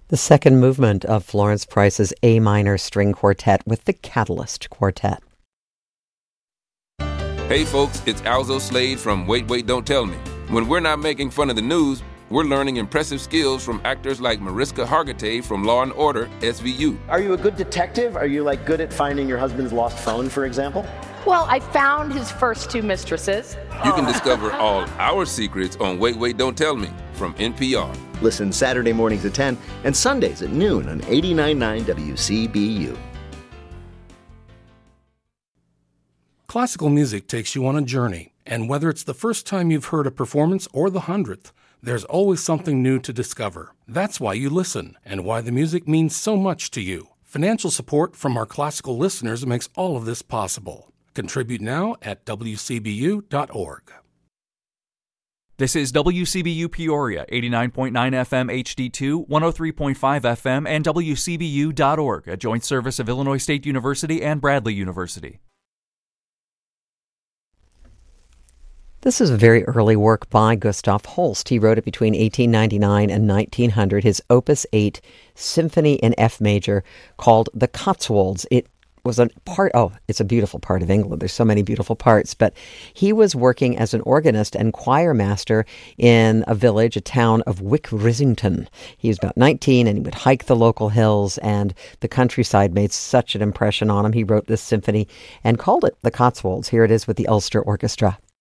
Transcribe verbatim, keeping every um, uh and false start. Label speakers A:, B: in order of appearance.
A: The second movement of Florence Price's A minor string quartet with the Catalyst Quartet.
B: Hey folks, it's Alzo Slade from Wait, Wait, Don't Tell Me. When we're not making fun of the news, we're learning impressive skills from actors like Mariska Hargitay from Law and Order S V U.
C: Are you a good detective? Are you like good at finding your husband's lost phone, for example?
D: Well, I found his first two mistresses.
B: You can discover all our secrets on Wait, Wait, Don't Tell Me from N P R.
C: Listen Saturday mornings at ten and Sundays at noon on eighty-nine point nine W C B U.
E: Classical music takes you on a journey, and whether it's the first time you've heard a performance or the hundredth, there's always something new to discover. That's why you listen, and why the music means so much to you. Financial support from our classical listeners makes all of this possible. Contribute now at w c b u dot org.
F: This is W C B U Peoria, eighty-nine point nine F M H D two, one oh three point five F M, and W C B U dot org, a joint service of Illinois State University and Bradley University.
A: This is a very early work by Gustav Holst. He wrote it between eighteen ninety-nine and nineteen hundred, his Opus eight Symphony in F major called The Cotswolds. It was a part, oh, it's a beautiful part of England. There's so many beautiful parts. But he was working as an organist and choir master in a village, a town of Wick Risington. He was about nineteen, and he would hike the local hills, and the countryside made such an impression on him. He wrote this symphony and called it The Cotswolds. Here it is with the Ulster Orchestra.